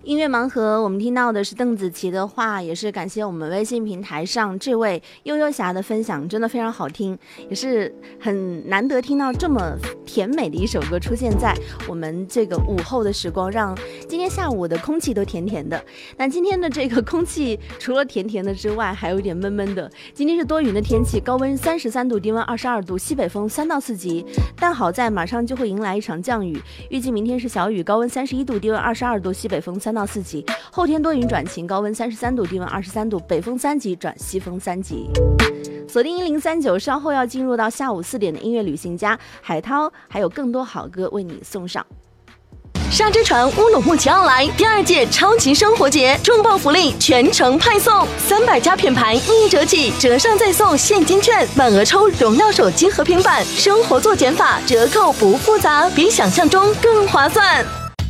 音乐盲盒，我们听到的是邓紫棋的话，也是感谢我们微信平台上这位悠悠侠的分享，真的非常好听，也是很难得听到这么甜美的一首歌出现在我们这个午后的时光，让今天下午的空气都甜甜的。但今天的这个空气除了甜甜的之外，还有一点闷闷的。今天是多云的天气，高温33度，低温22度，西北风3到4级。但好在马上就会迎来一场降雨，预计明天是小雨，高温31度，低温22度，西北风3到4级。后天多云转晴，高温33度，低温23度，北风3级转西风3级。锁定1039，稍后要进入到下午4点的音乐旅行家海涛，还有更多好歌为你送上。 沙之船乌鲁木齐奥莱第2届超级生活节重磅福利全程派送，300家品牌1折起，折上再送现金券，满额抽荣耀手机和平板，生活做减法，折扣不复杂，比想象中更划算。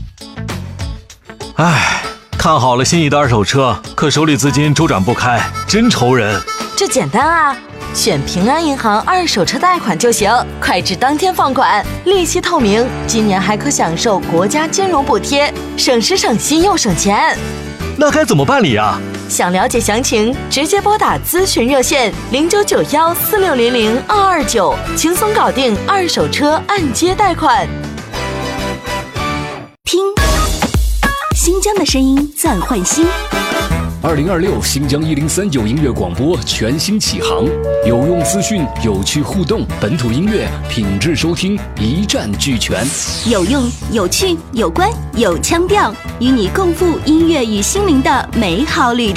唉，看好了心仪的二手车，可手里资金周转不开，真愁人。 这简单啊，选平安银行二手车贷款就行，快至当天放款，利息透明，今年还可享受国家金融补贴，省时省心又省钱。 那该怎么办理啊？ 想了解详情，直接拨打咨询热线099146002229，轻松搞定二手车按揭贷款。 听新疆的声音暂换新。 2026新疆1039音乐广播全新启航，有用资讯，有趣互动，本土音乐品质收听一站俱全， 有用、有趣、有关、有腔调，与你共赴音乐与心灵的美好旅程。